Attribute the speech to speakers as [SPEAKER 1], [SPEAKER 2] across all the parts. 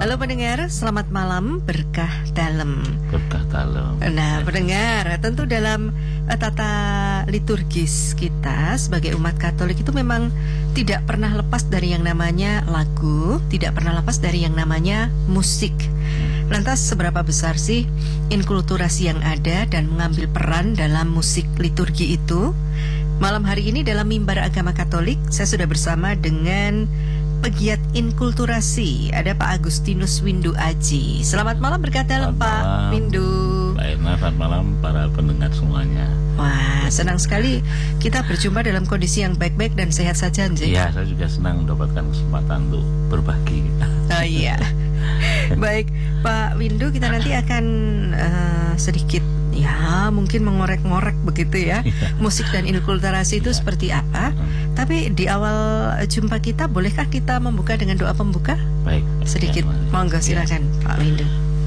[SPEAKER 1] Halo pendengar, selamat malam, berkah dalam.
[SPEAKER 2] Berkah dalam.
[SPEAKER 1] Nah pendengar, tentu dalam tata liturgis kita sebagai umat Katolik itu memang tidak pernah lepas dari yang namanya lagu, tidak pernah lepas dari yang namanya musik. Lantas seberapa besar sih inkulturasi yang ada dan mengambil peran dalam musik liturgi itu? Malam hari ini dalam Mimbar Agama Katolik saya sudah bersama dengan pegiat inkulturasi, ada Pak Agustinus Windu Aji. Selamat malam, berkah dalam Pak Windu.
[SPEAKER 2] Mbak Erna, selamat malam para pendengar semuanya.
[SPEAKER 1] Wah, senang sekali kita berjumpa dalam kondisi yang baik-baik dan sehat saja, Nje.
[SPEAKER 2] Iya, saya juga senang mendapatkan kesempatan untuk berbagi.
[SPEAKER 1] Oh iya. Baik, Pak Windu, kita nanti akan sedikit ya mungkin mengorek-ngorek begitu ya musik dan inkulturasi itu seperti apa. Tapi di awal jumpa kita, bolehkah kita membuka dengan doa pembuka?
[SPEAKER 2] Baik.
[SPEAKER 1] Sedikit, monggo silakan Pak Windu.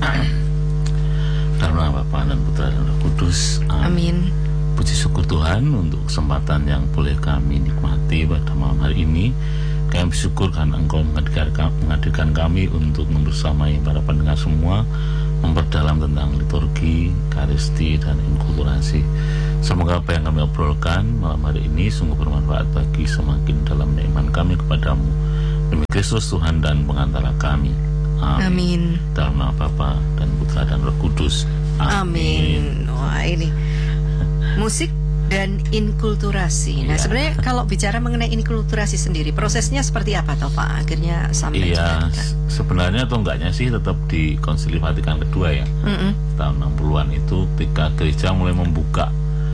[SPEAKER 2] Dalam nama Bapa dan Putra dan Roh Kudus.
[SPEAKER 1] Amin.
[SPEAKER 2] Puji syukur Tuhan untuk kesempatan yang boleh kami nikmati pada malam hari ini. Kami bersyukur karena Engkau menghadirkan kami untuk membersamai para pendengar semua, memperdalam tentang liturgi, karisti, dan inkulturasi. Semoga apa yang kami obrolkan malam hari ini sungguh bermanfaat bagi semakin dalam iman kami kepadamu. Demi Kristus Tuhan dan pengantara kami. Amin.
[SPEAKER 1] Amin.
[SPEAKER 2] Dalam nama Bapa dan Putra dan Roh Kudus.
[SPEAKER 1] Amin. Wah, ini musik dan inkulturasi. Nah, sebenarnya kalau bicara mengenai inkulturasi sendiri, prosesnya seperti apa toh Pak? Akhirnya sampai
[SPEAKER 2] sebenarnya atau enggaknya sih tetap di Konsili Vatikan kedua ya. Tahun 60-an itu ketika gereja mulai membuka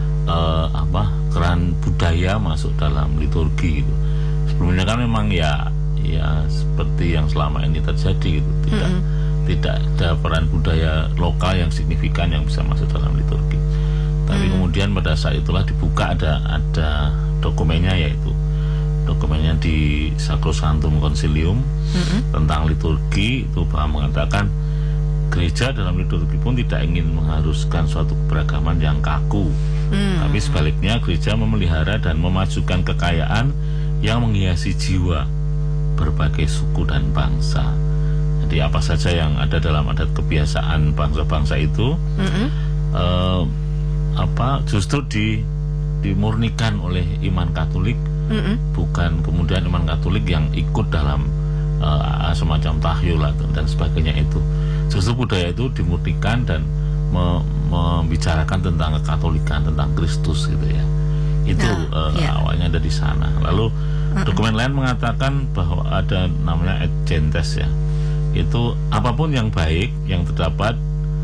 [SPEAKER 2] keran budaya masuk dalam liturgi gitu. Sebelumnya kan memang ya seperti yang selama ini terjadi gitu. Tidak ada peran budaya lokal yang signifikan yang bisa masuk dalam liturgi. Tapi kemudian pada saat itulah dibuka ada dokumennya, yaitu dokumennya di Sacrosanctum Concilium tentang liturgi. Itu bahwa mengatakan gereja dalam liturgi pun tidak ingin mengharuskan suatu keberagaman yang kaku, tapi sebaliknya gereja memelihara dan memajukan kekayaan yang menghiasi jiwa berbagai suku dan bangsa. Jadi apa saja yang ada dalam adat kebiasaan bangsa-bangsa itu justru dimurnikan oleh iman Katolik, bukan kemudian iman Katolik yang ikut dalam semacam tahyul dan sebagainya itu. Justru budaya itu dimurnikan dan membicarakan tentang kekatolikan, tentang Kristus gitu ya. Itu awalnya dari sana. Lalu dokumen lain mengatakan bahwa ada namanya et gentes ya. Itu apapun yang baik yang terdapat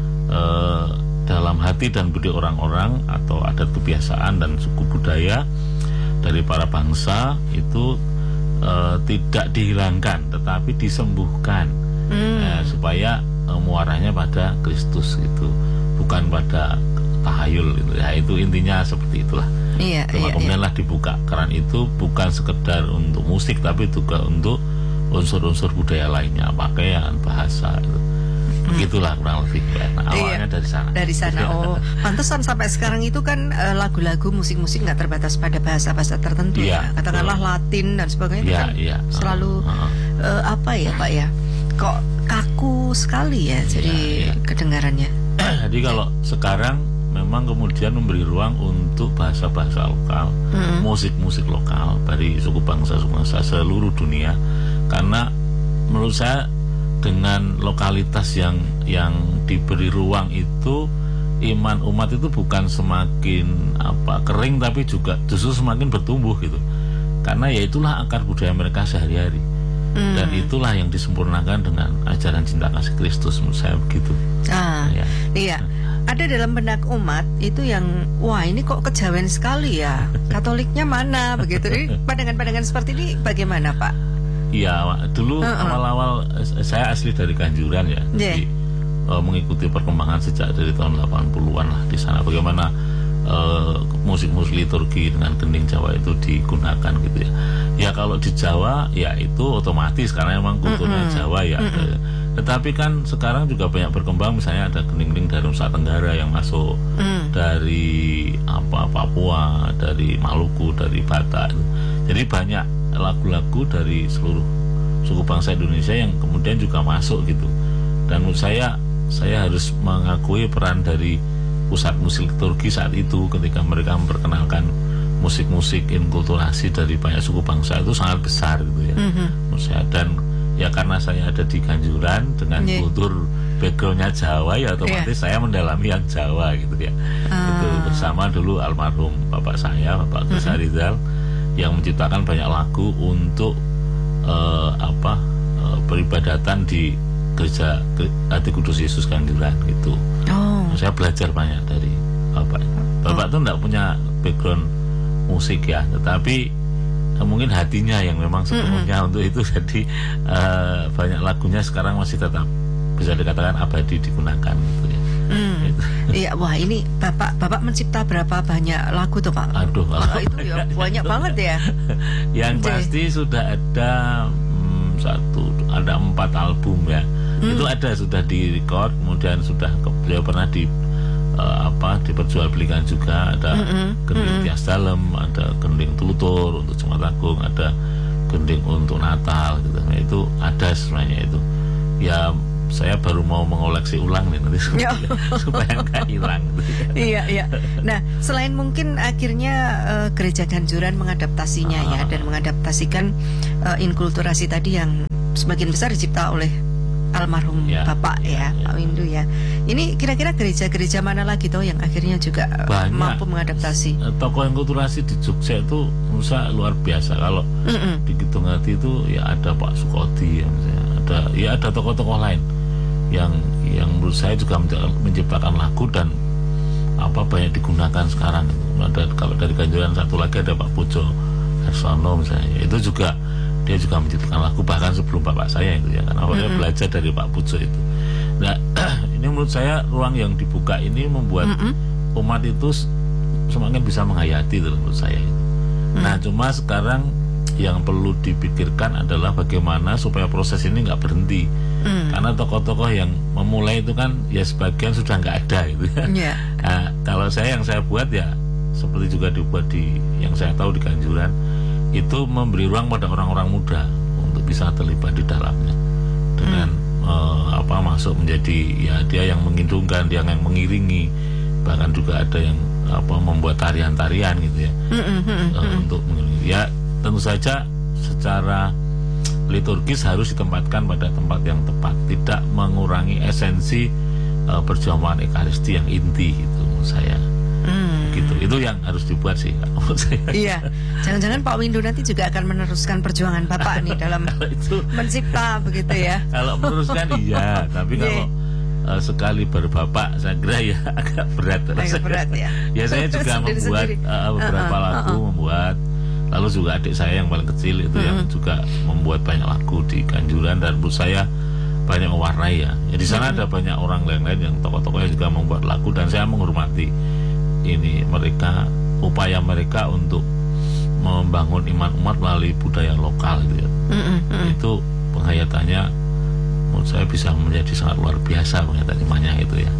[SPEAKER 2] dalam hati dan budi orang-orang atau adat kebiasaan dan suku budaya dari para bangsa itu tidak dihilangkan tetapi disembuhkan, supaya muaranya pada Kristus gitu, bukan pada tahayul gitu ya. Itu intinya seperti itulah. Kemudian lah dibuka keran itu bukan sekedar untuk musik tapi juga untuk unsur-unsur budaya lainnya, pakaian, bahasa itu. Begitulah kurang lebih. Nah, awalnya dari sana. Oh, pantesan sampai sekarang itu kan lagu-lagu musik-musik nggak terbatas pada bahasa-bahasa tertentu ya. Katakanlah Latin dan sebagainya selalu apa ya Pak ya? Kok kaku sekali ya jadi kedengarannya. Jadi kalau sekarang memang kemudian memberi ruang untuk bahasa-bahasa lokal, musik-musik lokal dari suku bangsa seluruh dunia, karena menurut saya dengan lokalitas yang diberi ruang itu, iman umat itu bukan semakin kering tapi juga justru semakin bertumbuh gitu. Karena ya itulah akar budaya mereka sehari-hari. Dan itulah yang disempurnakan dengan ajaran cinta kasih Kristus, menurut saya begitu.
[SPEAKER 1] Iya. Ada dalam benak umat itu yang wah ini kok kejawen sekali ya. Katoliknya mana begitu. Pandangan-pandangan seperti ini bagaimana Pak?
[SPEAKER 2] Iya, dulu awal-awal saya asli dari Kanjuran ya. Jadi mengikuti perkembangan sejak dari tahun 80-an lah di sana. Bagaimana musik-musik liturgi dengan gending Jawa itu digunakan gitu ya. Ya kalau di Jawa ya itu otomatis karena memang kulturnya Jawa ya. Tetapi kan sekarang juga banyak berkembang, misalnya ada gending dari Nusa Tenggara yang masuk, dari Papua, dari Maluku, dari Batak. Jadi banyak lagu-lagu dari seluruh suku bangsa Indonesia yang kemudian juga masuk gitu. Dan menurut saya harus mengakui peran dari pusat musik liturgi saat itu ketika mereka memperkenalkan musik-musik inkulturasi dari banyak suku bangsa itu sangat besar gitu ya. Menurut saya. Dan ya karena saya ada di Kanjuran dengan kultur backgroundnya Jawa, ya otomatis saya mendalami yang Jawa gitu ya. Itu bersama dulu almarhum bapak saya, Bapak Agus Harizal, yang menciptakan banyak lagu untuk peribadatan di gereja Hati Kudus Yesus Kanjuran gitu. Saya belajar banyak dari bapak. Bapak tuh enggak punya background musik ya, tetapi mungkin hatinya yang memang sepenuhnya untuk itu. Jadi banyak lagunya sekarang masih tetap bisa dikatakan abadi digunakan gitu ya. Gitu.
[SPEAKER 1] Iya, wah ini bapak mencipta berapa banyak lagu tuh Pak?
[SPEAKER 2] Aduh,
[SPEAKER 1] itu ya banyak banget ya.
[SPEAKER 2] Yang pasti sudah ada 4 album ya. Itu ada sudah di-record, kemudian sudah beliau pernah diperjualbelikan juga. Ada gending Tias Dalem, ada gending Tutur untuk Jumat Agung, ada gending untuk Natal gitu. Nah, itu ada sebenarnya itu. Ya saya baru mau mengoleksi ulang nih nanti supaya nggak hilang.
[SPEAKER 1] Iya. Nah, selain mungkin akhirnya gereja Kanjuran mengadaptasinya ya, dan mengadaptasikan inkulturasi tadi yang sebagian besar dicipta oleh almarhum Bapak Pak Windu ya. Ini kira-kira gereja-gereja mana lagi toh yang akhirnya juga mampu mengadaptasi?
[SPEAKER 2] Tokoh inkulturasi di Jogja itu Musa luar biasa. Kalau di Kidung Hati itu ya ada Pak Sukodi ya, misalnya. Ada tokoh-tokoh lain yang menurut saya juga menciptakan lagu dan banyak digunakan sekarang. Kalau dari Kanjuran satu lagi ada Pak Pujo Harsono misalnya. Itu juga dia juga menciptakan lagu bahkan sebelum bapak saya itu ya, karena awalnya belajar dari Pak Pujo itu. Nah, ini menurut saya ruang yang dibuka ini membuat umat itu semakin bisa menghayati itu menurut saya itu. Nah, cuma sekarang yang perlu dipikirkan adalah bagaimana supaya proses ini nggak berhenti. Karena tokoh-tokoh yang memulai itu kan ya sebagian sudah nggak ada gitu ya. Nah, kalau yang saya buat ya seperti juga dibuat yang saya tahu di Kanjuran, itu memberi ruang pada orang-orang muda untuk bisa terlibat di dalamnya dengan masuk menjadi ya dia yang mengindungkan, dia yang mengiringi, bahkan juga ada yang membuat tarian-tarian gitu ya untuk mengiringi. Ya tentu saja secara liturgis harus ditempatkan pada tempat yang tepat, tidak mengurangi esensi perjamuan Ekaristi yang inti gitu menurut saya. Gitu. Itu yang harus dibuat sih menurut saya. Iya.
[SPEAKER 1] Jangan-jangan Pak Windu nanti juga akan meneruskan perjuangan Bapak nih dalam mencipta begitu ya.
[SPEAKER 2] Kalau meneruskan iya, tapi kalau sekali berbapak saya kira ya agak berat.
[SPEAKER 1] Agak berat ya.
[SPEAKER 2] Ya saya juga membuat beberapa lagu membuat. Lalu juga adik saya yang paling kecil itu yang juga membuat banyak lagu di Kanjuran, dan menurut saya banyak mewarnai ya. Di sana ada banyak orang lain-lain yang tokoh-tokoh yang juga membuat lagu, dan saya menghormati ini upaya mereka untuk membangun iman umat melalui budaya lokal gitu ya. Itu penghayatannya menurut saya bisa menjadi sangat luar biasa penghayatan imannya itu ya.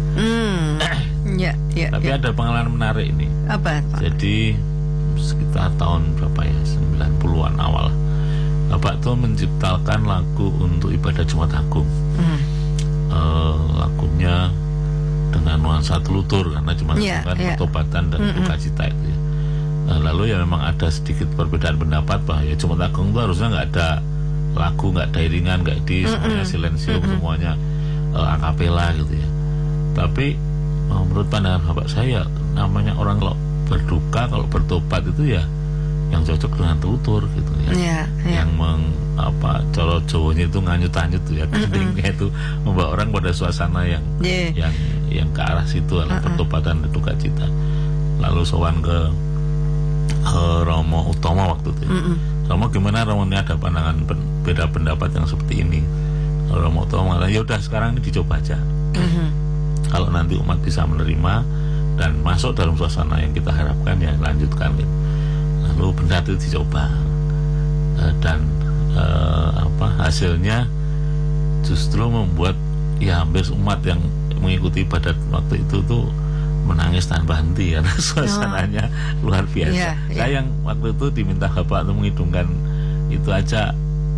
[SPEAKER 2] Tapi ada pengalaman menarik ini.
[SPEAKER 1] Apa, Pak?
[SPEAKER 2] Jadi sekitar tahun berapa ya, 90-an awal, Bapak tuh menciptakan lagu untuk ibadah Jumat Agung. Lagunya dengan nuansa telutur karena Jumat Agung kan pertobatan dan duka cita itu ya. Lalu ya memang ada sedikit perbedaan pendapat bahwa ya Jumat Agung itu harusnya nggak ada lagu, nggak ada iringan, nggak semuanya silensium, semuanya akapela gitu ya. Tapi menurut pandangan bapak saya, namanya orang kalau berduka, kalau bertobat itu ya yang cocok dengan tutur gitu ya. Yang coro Jawanya itu nganyut-anyut ya, gendingnya itu membawa orang pada suasana yang ke arah situ, alam pertobatan dan duka cita. Lalu sowan ke Romo Utomo waktu itu. Romo gimana, Romo ini ada pandangan beda pendapat yang seperti ini. Romo Utomo mengatakan ya udah sekarang ini dicoba aja. Kalau nanti umat bisa menerima dan masuk dalam suasana yang kita harapkan ya lanjutkan gitu. Lalu benar itu dicoba dan hasilnya justru membuat ya hampir umat yang mengikuti ibadat waktu itu tuh menangis tanpa henti karena suasananya luar biasa. Saya yang waktu itu diminta Bapak untuk menghidungkan itu aja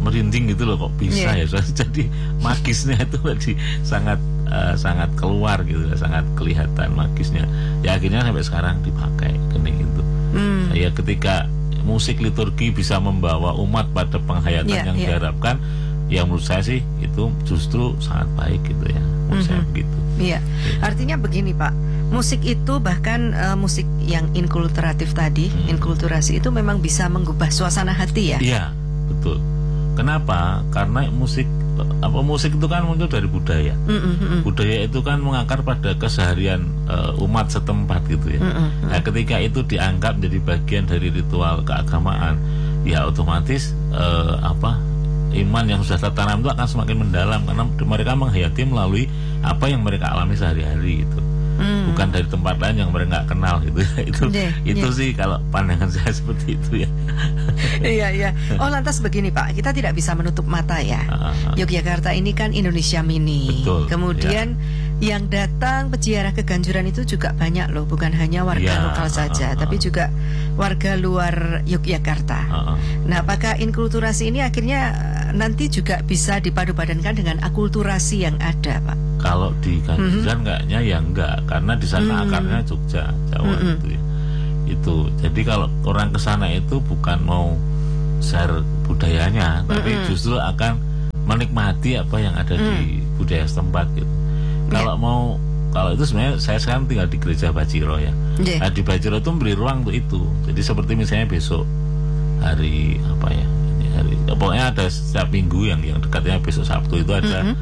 [SPEAKER 2] merinding gitu loh, kok bisa ya. Jadi magisnya itu tadi sangat keluar gitu, sangat kelihatan magisnya. Ya akhirnya sampai sekarang dipakai kening itu. Ya ketika musik liturgi bisa membawa umat pada penghayatan yang diharapkan, ya menurut saya sih itu justru sangat baik gitu ya. Menurut saya begitu.
[SPEAKER 1] Iya. Artinya begini Pak, musik itu bahkan musik yang inkulturatif tadi, inkulturasi itu memang bisa mengubah suasana hati ya.
[SPEAKER 2] Iya, betul. Kenapa? Karena musik itu kan muncul dari budaya. Budaya itu kan mengakar pada keseharian umat setempat gitu ya. Nah, ketika itu dianggap menjadi bagian dari ritual keagamaan, ya otomatis iman yang sudah tertanam itu akan semakin mendalam, karena mereka menghayati melalui apa yang mereka alami sehari-hari gitu. Bukan dari tempat lain yang mereka nggak kenal gitu. Itu sih kalau pandangan saya seperti itu ya.
[SPEAKER 1] Iya. Oh, lantas begini Pak, kita tidak bisa menutup mata ya. Yogyakarta ini kan Indonesia mini.
[SPEAKER 2] Betul,
[SPEAKER 1] kemudian yang datang peziarah ke Ganjuran itu juga banyak loh, bukan hanya warga lokal saja, tapi juga warga luar Yogyakarta. Nah, apakah inkulturasi ini akhirnya nanti juga bisa dipadu-padankan dengan akulturasi yang ada, Pak?
[SPEAKER 2] Kalau di Ganjuran kayaknya ya enggak, karena di sana akarnya Jogja, Jawa gitu ya. Itu. Jadi kalau orang ke sana itu bukan mau share budayanya, tapi justru akan menikmati apa yang ada di budaya setempat gitu. Kalau itu sebenarnya saya sekarang tinggal di gereja Bajiro ya. Nah, di Bajiro itu memberi ruang untuk itu. Jadi seperti misalnya besok hari pokoknya ada setiap minggu yang dekatnya besok Sabtu itu ada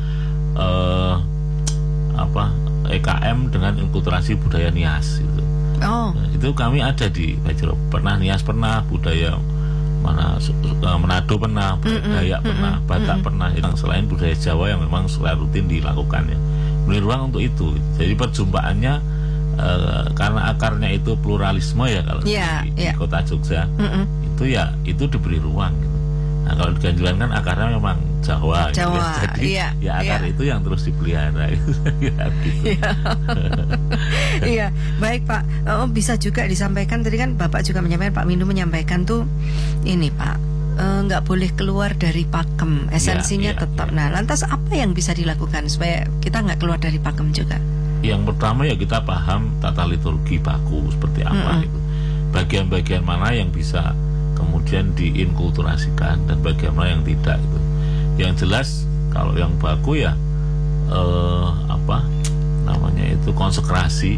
[SPEAKER 2] EKM dengan inkulturasi budaya Nias gitu. Nah, itu kami ada di Bajiro. Pernah Nias, pernah budaya Manado pernah, Dayak pernah, Batak pernah. Yang selain budaya Jawa yang memang selalu rutin dilakukan ya. Beri ruang untuk itu. Jadi perjumpaannya karena akarnya itu pluralisme ya kalau di kota Jogja itu diberi ruang gitu. Nah, kalau di Ganjuran kan akarnya memang Jawa gitu ya. Jadi akar itu yang terus dipelihara gitu.
[SPEAKER 1] Iya, baik Pak. Bisa juga disampaikan tadi kan Bapak juga menyampaikan, Pak Windu menyampaikan tuh ini Pak, nggak boleh keluar dari pakem, esensinya tetap. Nah, lantas apa yang bisa dilakukan supaya kita nggak keluar dari pakem juga?
[SPEAKER 2] Yang pertama ya kita paham tata liturgi baku seperti apa itu. Bagian-bagian mana yang bisa kemudian diinkulturasikan dan bagian mana yang tidak itu. Yang jelas kalau yang baku ya konsekrasi,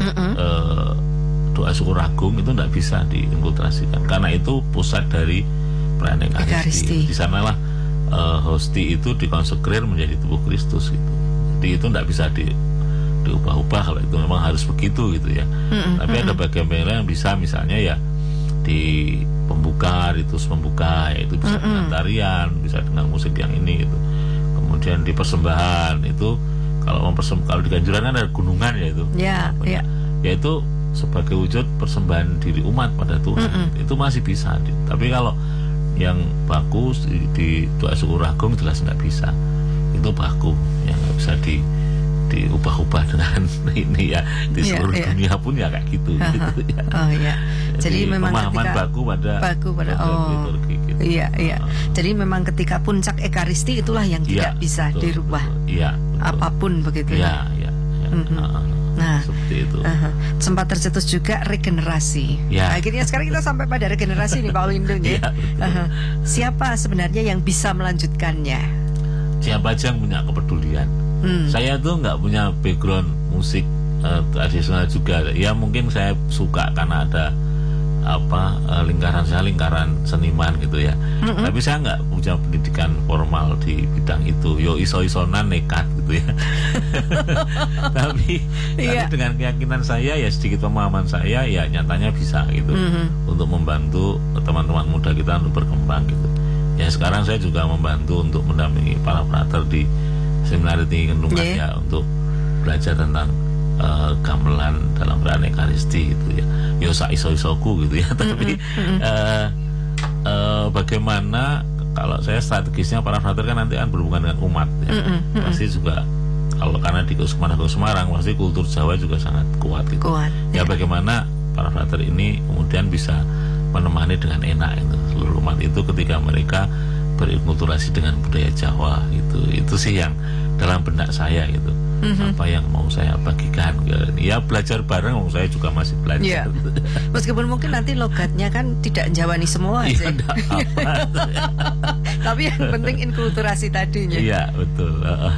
[SPEAKER 2] doa syukur agung itu tidak bisa diinkulturasikan karena itu pusat dari perayaan Ekaristi. Di sanalah hosti itu dikonsekrir menjadi tubuh Kristus gitu. Jadi itu tidak bisa diubah-ubah kalau itu memang harus begitu gitu ya. Tapi ada bagian-bagian yang bisa, misalnya ya di pembuka, ritus pembuka, itu bisa dengan tarian, bisa dengan musik yang ini gitu. Kemudian di persembahan itu kalau di Ganjuran kan ada gunungan ya itu. Yaitu sebagai wujud persembahan diri umat pada Tuhan. Itu masih bisa. Tapi kalau yang bagus di doa syukur agung jelas nggak bisa. Itu baku yang nggak bisa diubah-ubah dengan ini ya, di seluruh dunia pun ya kayak gitu, gitu ya. Jadi memang pemahaman baku pada liturgi gitu.
[SPEAKER 1] Jadi memang ketika puncak Ekaristi itulah yang tidak bisa dirubah. Apapun begitu. Nah, seperti itu. Sempat tercetus juga regenerasi. Akhirnya sekarang kita sampai pada regenerasi nih Pak Windu ya. Siapa sebenarnya yang bisa melanjutkannya?
[SPEAKER 2] Siapa aja yang punya kepedulian. Saya tuh nggak punya background musik tradisional juga. Ya mungkin saya suka karena ada lingkaran seniman gitu ya. Tapi saya nggak punya pendidikan formal di bidang itu. Yo iso-isonan nekat gitu ya. tapi dengan keyakinan saya ya, sedikit pemahaman saya ya nyatanya bisa gitu untuk membantu teman-teman muda kita untuk berkembang gitu. Ya sekarang saya juga membantu untuk mendampingi para frater di Seminari Tinggi Kendungan ya untuk belajar tentang gamelan dalam perayaan Ekaristi gitu ya. Yo iso-isoku gitu ya. Tapi bagaimana kalau saya strategisnya para frater kan nanti akan berhubungan dengan umat ya. Pasti juga kalau karena di Keuskupan Agung Semarang pasti kultur Jawa juga sangat kuat gitu. Bagaimana para frater ini kemudian bisa menemani dengan enak itu seluruh umat itu ketika mereka berinkulturasi dengan budaya Jawa gitu. Itu sih yang dalam benak saya gitu. Apa yang mau saya bagikan ya, belajar bareng, saya juga masih belajar.
[SPEAKER 1] Meskipun mungkin nanti logatnya kan tidak Jawani semua
[SPEAKER 2] ya,
[SPEAKER 1] tapi yang penting inkulturasi tadinya.
[SPEAKER 2] Iya, betul.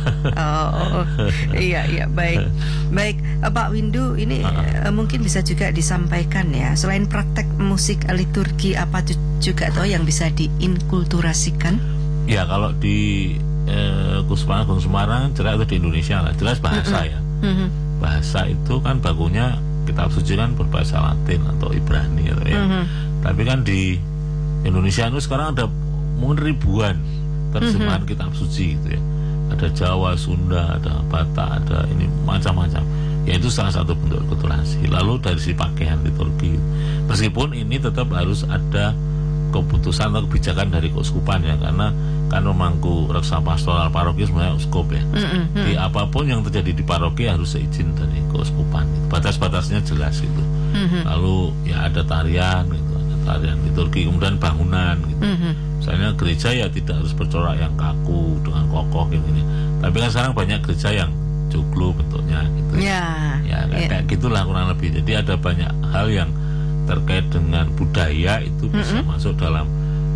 [SPEAKER 1] Iya, baik Pak Windu, ini mungkin bisa juga disampaikan ya, selain praktek musik liturgi, apa juga toh yang bisa diinkulturasikan? Ya, kalau di Kusuma Agung Semarang jelas itu di Indonesia lah, jelas bahasa ya. Bahasa itu kan bakunya kitab suci kan berbahasa Latin atau Ibrani atau ya. Tapi kan di Indonesia itu sekarang ada mungkin ribuan terjemahan kitab suci gitu ya. Ada Jawa, Sunda, ada Batak, ada ini macam-macam. Ya itu salah satu bentuk kulturasi. Lalu dari si pakaian liturgi, meskipun ini tetap harus ada keputusan atau kebijakan dari keuskupan ya, karena kan memangku reksa pastoral paroki sebenarnya uskup ya. Di apapun yang terjadi di paroki harus seizin dari keuskupan. Batas-batasnya jelas gitu. Lalu ya ada tarian gitu, ada tarian liturgi, kemudian bangunan gitu. Misalnya gereja ya tidak harus bercorak yang kaku dengan kokoh gini. Tapi kan sekarang banyak gereja yang joglo bentuknya gitu. Ya kayak gitulah kurang lebih. Jadi ada banyak hal yang terkait dengan budaya itu bisa masuk dalam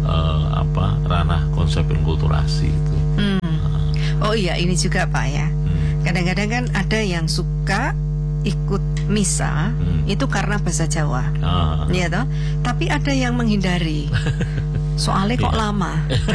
[SPEAKER 1] ranah konsep inkulturasi itu. Oh iya, ini juga Pak ya. Kadang-kadang kan ada yang suka ikut misa itu karena bahasa Jawa, ya toh. Tapi ada yang menghindari. Soalnya kok lama.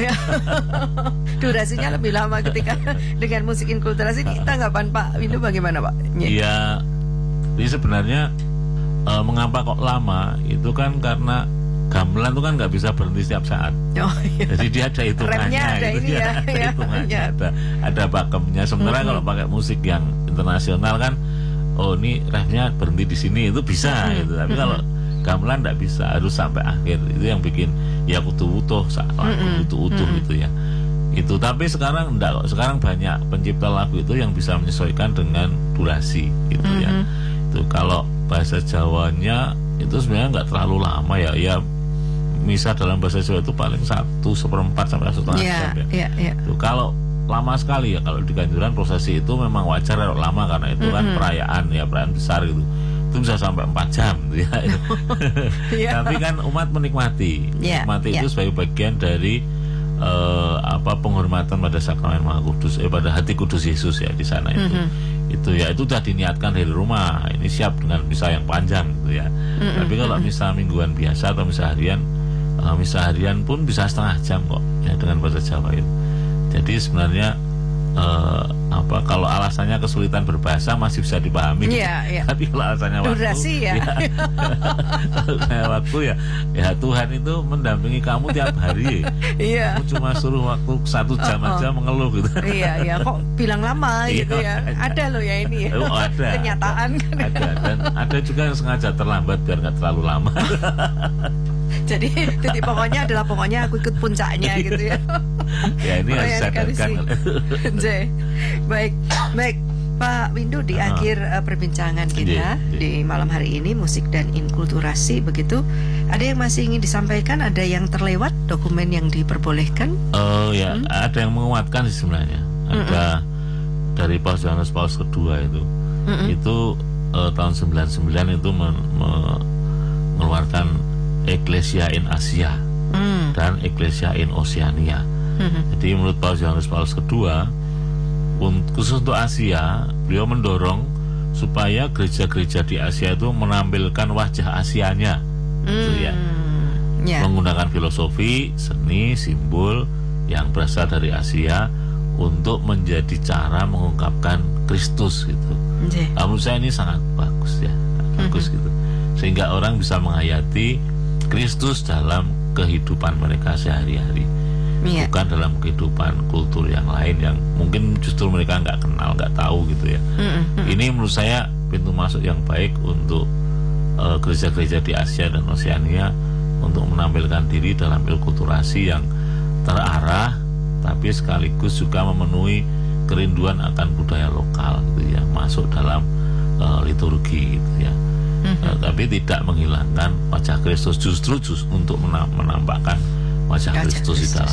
[SPEAKER 1] Durasinya lebih lama ketika dengan musik inkulturasi. Tanggapan Pak Windu bagaimana Pak?
[SPEAKER 2] Iya, jadi sebenarnya mengapa kok lama itu kan karena gamelan itu kan nggak bisa berhenti setiap saat. Jadi dia ada hitungannya, hitungannya ada pakemnya. Sementara kalau pakai musik yang internasional kan, ini refnya berhenti di sini itu bisa gitu. Tapi kalau gamelan nggak bisa, harus sampai akhir. Itu yang bikin ya kudu utuh gitu ya. Itu tapi sekarang enggak kok. Sekarang banyak pencipta lagu itu yang bisa menyesuaikan dengan durasi gitu ya. Itu kalau bahasa Jawanya itu sebenarnya nggak terlalu lama ya. Misa dalam bahasa Jawa itu paling 1/4 sampai 1,5 jam ya. Itu kalau lama sekali ya, kalau di Kanjuran prosesi itu memang wajar kalau lama karena itu kan perayaan besar gitu. Itu bisa sampai 4 jam gitu ya. Tapi kan umat menikmati itu sebagai bagian dari penghormatan pada sakramen Maha Kudus, pada hati kudus Yesus ya di sana itu. Itu ya, itu sudah diniatkan dari rumah. Ini siap dengan misa yang panjang gitu ya. Tapi kalau misa mingguan biasa atau misa harian pun bisa setengah jam kok ya dengan bahasa Jawa itu. Jadi sebenarnya kalau alasannya kesulitan berbahasa masih bisa dipahami. Tapi kalau alasannya durasi waktu ya Tuhan itu mendampingi kamu tiap hari. Kamu cuma suruh waktu 1 jam aja mengeluh gitu. Kok bilang lama gitu ya. Ada loh ya ini ya. Ada. Kenyataan kan. Dan ada juga yang sengaja terlambat biar nggak terlalu lama. Jadi titik pokoknya adalah aku ikut puncaknya gitu ya. Ya ini harus sadarkan. Baik Pak Windu, di akhir perbincangan kita di malam hari ini musik dan inkulturasi begitu, ada yang masih ingin disampaikan, ada yang terlewat dokumen yang diperbolehkan? Ada yang menguatkan sih sebenarnya. Ada dari Paus Yohanes Paulus II itu tahun 99 itu mengeluarkan Ecclesia in Asia dan Ecclesia in Oceania. Jadi menurut Paus Yohanes Paulus II, khusus untuk Asia, beliau mendorong supaya gereja-gereja di Asia itu menampilkan wajah Asianya, gitu ya. Menggunakan filosofi, seni, simbol yang berasal dari Asia untuk menjadi cara mengungkapkan Kristus gitu. Menurut saya ini sangat bagus ya, bagus gitu. Sehingga orang bisa menghayati Kristus dalam kehidupan mereka sehari-hari, bukan dalam kehidupan kultur yang lain yang mungkin justru mereka nggak kenal, nggak tahu gitu ya. Ini menurut saya pintu masuk yang baik untuk gereja-gereja di Asia dan Oceania untuk menampilkan diri dalam inkulturasi yang terarah, tapi sekaligus juga memenuhi kerinduan akan budaya lokal gitu ya, masuk dalam liturgi gitu ya. Tapi tidak menghilangkan wajah Kristus, justru untuk menampakkan wajah Kristus di dalamnya.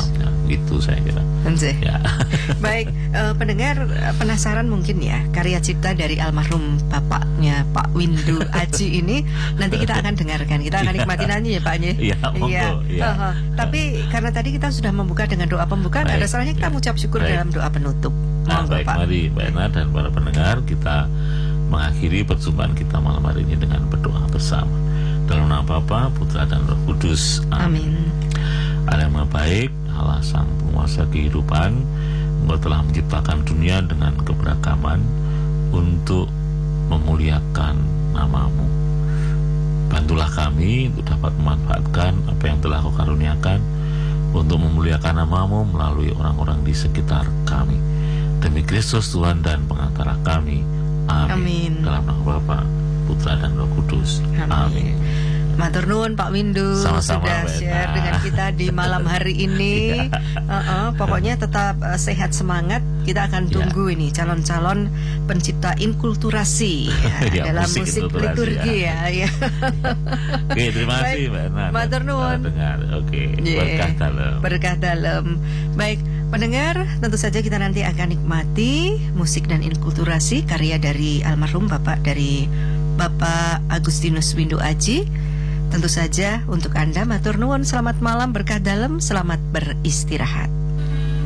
[SPEAKER 2] gitu saya kira. Ya.
[SPEAKER 1] Baik, pendengar penasaran mungkin ya karya cipta dari almarhum bapaknya Pak Windu Aji ini nanti kita akan dengarkan, kita akan nikmati nanti ya Pak ya.
[SPEAKER 2] Iya.
[SPEAKER 1] Tapi karena tadi kita sudah membuka dengan doa pembukaan, ada salahnya kita mengucap syukur dalam doa penutup.
[SPEAKER 2] Baik, mari Mbak Ena dan para pendengar kita mengakhiri perjumpaan kita malam hari ini dengan berdoa bersama. Dalam nama Bapa, Putra dan Roh Kudus. Amin. Allah yang Maha Baik, Allah Sang Penguasa kehidupan, Engkau telah menciptakan dunia dengan keberagaman untuk memuliakan nama-Mu. Bantulah kami untuk dapat memanfaatkan apa yang telah Kau karuniakan untuk memuliakan nama-Mu melalui orang-orang di sekitar kami. Demi Kristus Tuhan dan pengantara kami. Amin. Dalam nama Bapa, Putra dan Roh Kudus. Amin.
[SPEAKER 1] Matur nuwun Pak Windu sudah share dengan kita di malam hari ini. Pokoknya tetap sehat semangat. Kita akan tunggu ini calon-calon pencipta inkulturasi dalam musik liturgi ya.
[SPEAKER 2] Oke, terima kasih Mbak Ena.
[SPEAKER 1] Matur nuwun.
[SPEAKER 2] Oke,
[SPEAKER 1] berkah dalam. Baik, pendengar, tentu saja kita nanti akan nikmati musik dan inkulturasi karya dari almarhum Bapak Agustinus Windu Aji. Tentu saja untuk Anda matur nuwun, selamat malam, berkah dalam, selamat beristirahat.